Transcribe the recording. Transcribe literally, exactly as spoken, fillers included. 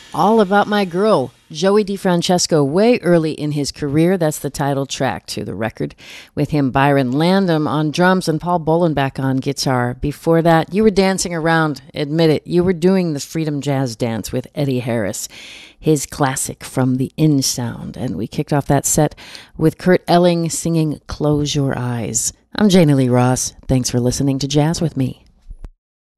All About My Girl, Joey DeFrancesco, way early in his career. That's the title track to the record. With him, Byron Landum on drums and Paul Bolenbach on guitar. Before that, you were dancing around. Admit it. You were doing the Freedom Jazz Dance with Eddie Harris, his classic from the In Sound. And we kicked off that set with Kurt Elling singing Close Your Eyes. I'm Janie Lee Ross. Thanks for listening to Jazz with Me.